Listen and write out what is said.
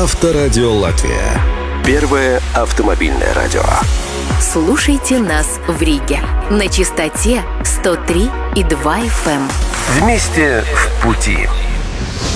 Авторадио Латвия. Первое автомобильное радио. Слушайте нас в Риге на частоте 103,2 FM. Вместе в пути.